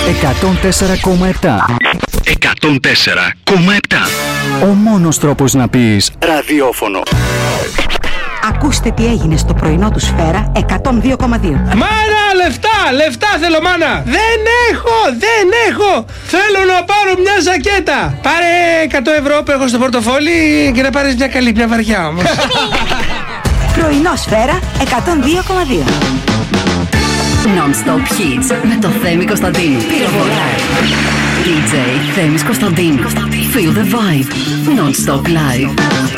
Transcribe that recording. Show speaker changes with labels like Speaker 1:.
Speaker 1: 104,7.
Speaker 2: 104,7.
Speaker 1: Ο μόνος τρόπος να πεις ραδιόφωνο.
Speaker 3: Ακούστε τι έγινε στο πρωινό του Σφαίρα 102,2.
Speaker 4: Μάνα, λεφτά θέλω μάνα. Δεν έχω. Θέλω να πάρω μια ζακέτα. Πάρε 100 ευρώ που έχω στο πορτοφόλι και να πάρεις μια καλή, μια βαριά όμως.
Speaker 3: Πρωινό Σφαίρα 102,2.
Speaker 5: Non-stop hits με το Θέμη Κωνσταντίνου. Πυροβολάει. DJ Θέμης Κωνσταντίνου. Feel the vibe. Non-stop live.